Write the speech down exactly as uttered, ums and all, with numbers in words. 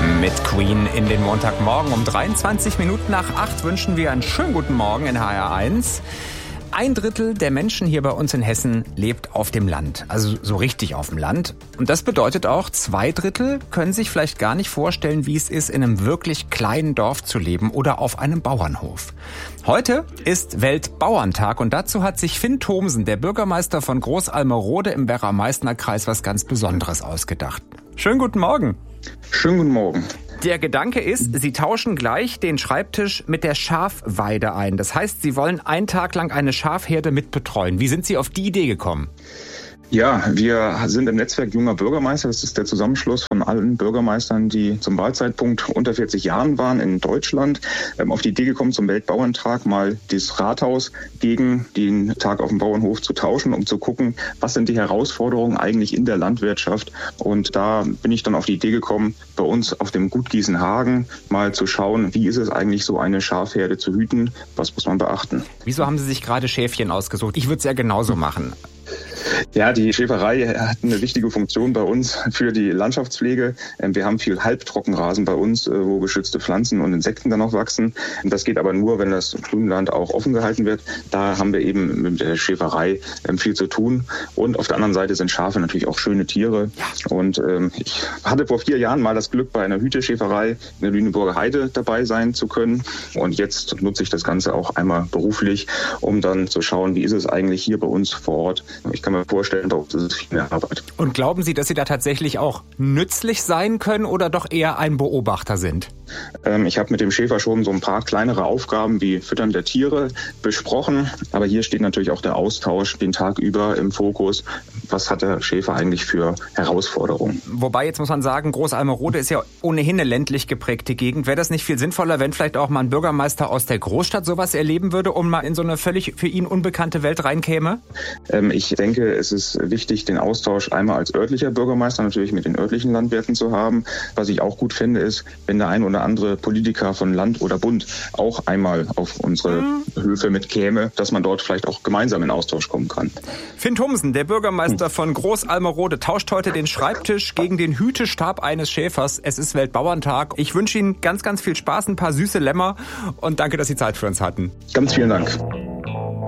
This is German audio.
Mit Queen in den Montagmorgen um dreiundzwanzig Minuten nach acht wünschen wir einen schönen guten Morgen in H R eins. Ein Drittel der Menschen hier bei uns in Hessen lebt auf dem Land, also so richtig auf dem Land. Und das bedeutet auch, zwei Drittel können sich vielleicht gar nicht vorstellen, wie es ist, in einem wirklich kleinen Dorf zu leben oder auf einem Bauernhof. Heute ist Weltbauerntag und dazu hat sich Finn Thomsen, der Bürgermeister von Großalmerode im Werra-Meißner-Kreis, was ganz Besonderes ausgedacht. Schönen guten Morgen. Schönen guten Morgen. Der Gedanke ist, Sie tauschen gleich den Schreibtisch mit der Schafweide ein. Das heißt, Sie wollen einen Tag lang eine Schafherde mitbetreuen. Wie sind Sie auf die Idee gekommen? Ja, wir sind im Netzwerk Junger Bürgermeister. Das ist der Zusammenschluss von allen Bürgermeistern, die zum Wahlzeitpunkt unter vierzig Jahren waren in Deutschland. Ähm, auf die Idee gekommen, zum Weltbauerntag mal das Rathaus gegen den Tag auf dem Bauernhof zu tauschen, um zu gucken, was sind die Herausforderungen eigentlich in der Landwirtschaft. Und da bin ich dann auf die Idee gekommen, bei uns auf dem Gut Gießenhagen mal zu schauen, wie ist es eigentlich, so eine Schafherde zu hüten, was muss man beachten. Wieso haben Sie sich gerade Schäfchen ausgesucht? Ich würde es ja genauso machen. Ja, die Schäferei hat eine wichtige Funktion bei uns für die Landschaftspflege. Wir haben viel Halbtrockenrasen bei uns, wo geschützte Pflanzen und Insekten dann noch wachsen. Das geht aber nur, wenn das Grünland auch offen gehalten wird. Da haben wir eben mit der Schäferei viel zu tun. Und auf der anderen Seite sind Schafe natürlich auch schöne Tiere. Und ich hatte vor vier Jahren mal das Glück, bei einer Hüteschäferei in der Lüneburger Heide dabei sein zu können. Und jetzt nutze ich das Ganze auch einmal beruflich, um dann zu schauen, wie ist es eigentlich hier bei uns vor Ort. Ich kann mir vorstellen, bei uns ist es viel mehr Arbeit. Und glauben Sie, dass Sie da tatsächlich auch nützlich sein können oder doch eher ein Beobachter sind? Ähm, ich habe mit dem Schäfer schon so ein paar kleinere Aufgaben wie Füttern der Tiere besprochen. Aber hier steht natürlich auch der Austausch den Tag über im Fokus. Was hat der Schäfer eigentlich für Herausforderungen? Wobei, jetzt muss man sagen, Großalmerode ist ja ohnehin eine ländlich geprägte Gegend. Wäre das nicht viel sinnvoller, wenn vielleicht auch mal ein Bürgermeister aus der Großstadt sowas erleben würde und mal in so eine völlig für ihn unbekannte Welt reinkäme? Ähm, ich denke, es ist wichtig, den Austausch einmal als örtlicher Bürgermeister natürlich mit den örtlichen Landwirten zu haben. Was ich auch gut finde, ist, wenn der ein oder andere Politiker von Land oder Bund auch einmal auf unsere mhm. Höfe mitkäme, dass man dort vielleicht auch gemeinsam in Austausch kommen kann. Finn Thomsen, der Bürgermeister von Großalmerode, tauscht heute den Schreibtisch gegen den Hütestab eines Schäfers. Es ist Weltbauerntag. Ich wünsche Ihnen ganz, ganz viel Spaß, ein paar süße Lämmer und danke, dass Sie Zeit für uns hatten. Ganz vielen Dank.